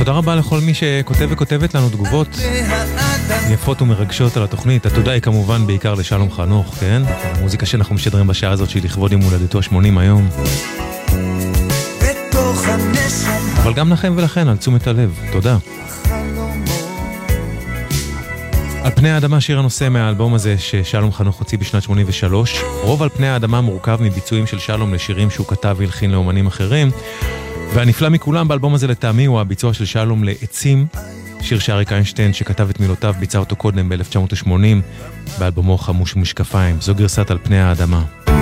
תודה רבה לכל מי שכותב וכותבת לנו תגובות יפות ומרגשות על התוכנית. התודה היא כמובן בעיקר לשלום חנוך, כן? המוזיקה שאנחנו משדרים בשעה הזאת שהיא לכבוד יום הולדתו 80 היום. אבל גם לכם ולכן על תשומת הלב, תודה. על פני האדמה שיר הנושא מהאלבום הזה ששלום חנוך הוציא בשנת 83. רוב על פני האדמה מורכב מביצועים של שלום לשירים שהוא כתב והלחין לאומנים אחרים, והנפלא מכולם באלבום הזה לטעמי הוא הביצוע של שלום לעצים, שיר שאריק איינשטיין שכתב את מילותיו ביצע אותו קודם ב-1980 באלבומו חמוש ומשקפיים. זו גרסת על פני האדמה.